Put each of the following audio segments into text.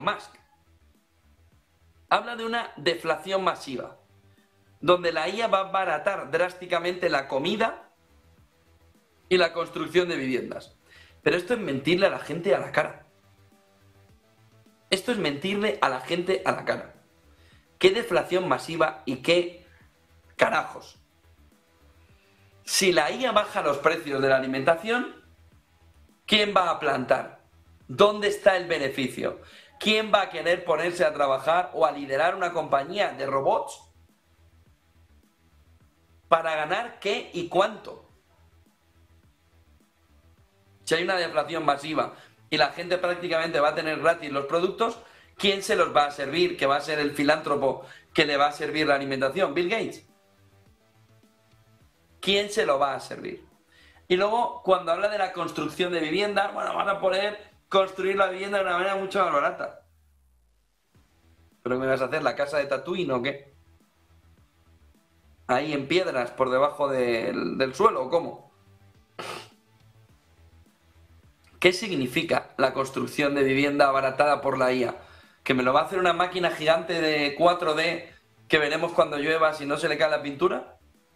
Musk. Habla de una deflación masiva, donde la IA va a abaratar drásticamente la comida y la construcción de viviendas. Pero esto es mentirle a la gente a la cara. Esto es mentirle a la gente a la cara. ¿Qué deflación masiva y qué carajos? Si la IA baja los precios de la alimentación, ¿quién va a plantar? ¿Dónde está el beneficio? ¿Quién va a querer ponerse a trabajar o a liderar una compañía de robots para ganar qué y cuánto? Si hay una deflación masiva y la gente prácticamente va a tener gratis los productos, ¿quién se los va a servir? ¿Que va a ser el filántropo que le va a servir la alimentación? ¿Bill Gates? ¿Quién se lo va a servir? Y luego, cuando habla de la construcción de viviendas, bueno, van a poder construir la vivienda de una manera mucho más barata. ¿Pero qué me vas a hacer? ¿La casa de Tatooine o qué? Ahí en piedras, por debajo del suelo, ¿o cómo? ¿Qué significa la construcción de vivienda abaratada por la IA? ¿Que me lo va a hacer una máquina gigante de 4D que veremos cuando llueva si no se le cae la pintura?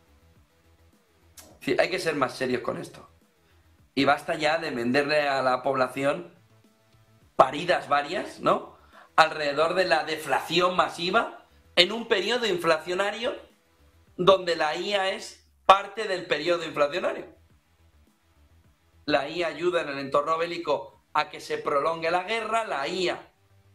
Sí, hay que ser más serios con esto. Y basta ya de venderle a la población paridas varias, ¿no? Alrededor de la deflación masiva en un periodo inflacionario donde la IA es parte del periodo inflacionario. La IA ayuda en el entorno bélico a que se prolongue la guerra, la IA.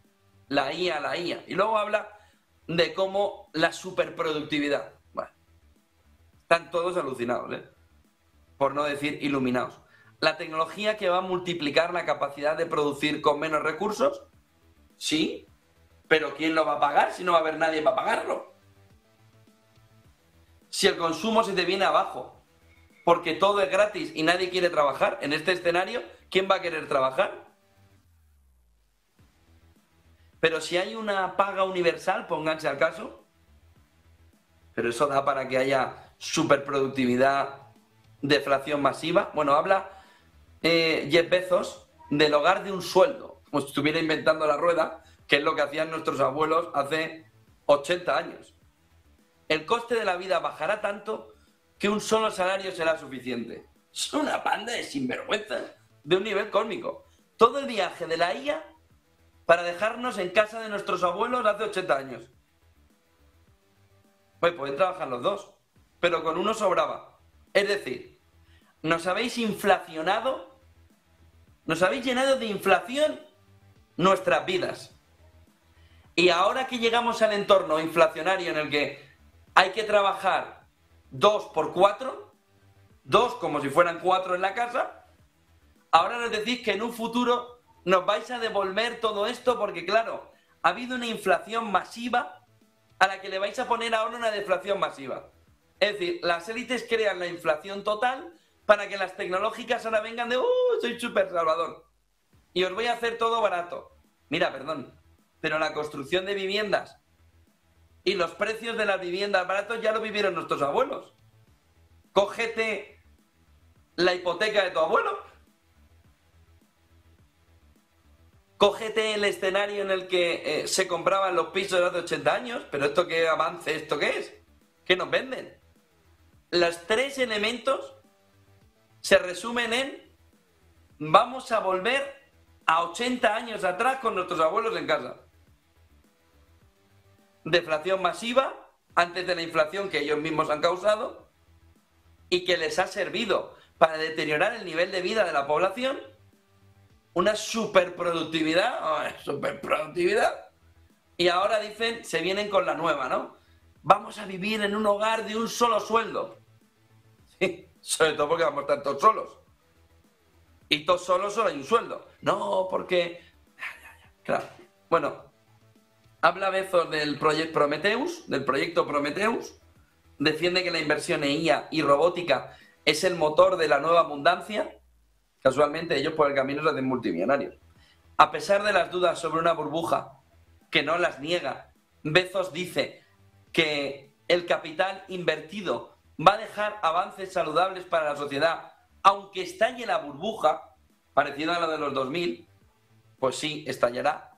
Y luego habla de cómo la superproductividad. Bueno, están todos alucinados, ¿eh? Por no decir iluminados. La tecnología que va a multiplicar la capacidad de producir con menos recursos, sí, pero ¿quién lo va a pagar si no va a haber nadie para pagarlo? Si el consumo se te viene abajo, porque todo es gratis y nadie quiere trabajar, en este escenario, ¿quién va a querer trabajar? Pero si hay una paga universal, pónganse al caso, pero eso da para que haya superproductividad, deflación masiva. Bueno, habla Jeff Bezos del hogar de un sueldo, como si estuviera inventando la rueda, que es lo que hacían nuestros abuelos hace 80 años. El coste de la vida bajará tanto que un solo salario será suficiente. Es una banda de sinvergüenzas de un nivel cósmico. Todo el viaje de la IA para dejarnos en casa de nuestros abuelos hace 80 años. Pues pueden trabajar los dos, pero con uno sobraba. Es decir, nos habéis inflacionado, nos habéis llenado de inflación nuestras vidas. Y ahora que llegamos al entorno inflacionario en el que hay que trabajar 2 por 4, 2 como si fueran 4 en la casa, ahora nos decís que en un futuro nos vais a devolver todo esto porque, claro, ha habido una inflación masiva a la que le vais a poner ahora una deflación masiva. Es decir, las élites crean la inflación total para que las tecnológicas ahora vengan de soy súper salvador y os voy a hacer todo barato. Mira, perdón, pero la construcción de viviendas y los precios de las viviendas baratos ya lo vivieron nuestros abuelos. Cógete la hipoteca de tu abuelo. Cógete el escenario en el que se compraban los pisos de hace 80 años. Pero esto qué avance, ¿esto qué es? ¿Qué nos venden? Los 3 elementos se resumen en vamos a volver a 80 años atrás con nuestros abuelos en casa. Deflación masiva antes de la inflación que ellos mismos han causado y que les ha servido para deteriorar el nivel de vida de la población. Una superproductividad, y ahora dicen, se vienen con la nueva, ¿no? Vamos a vivir en un hogar de un solo sueldo. Sí, sobre todo porque vamos a estar todos solos. Y todos solos solo hay un sueldo. No, porque... Claro. Bueno, habla Bezos del proyecto Prometheus, defiende que la inversión en IA y robótica es el motor de la nueva abundancia. Casualmente ellos por el camino se hacen multimillonarios. A pesar de las dudas sobre una burbuja, que no las niega, Bezos dice que el capital invertido va a dejar avances saludables para la sociedad, aunque estalle la burbuja, parecido a la de los 2000, pues sí, estallará.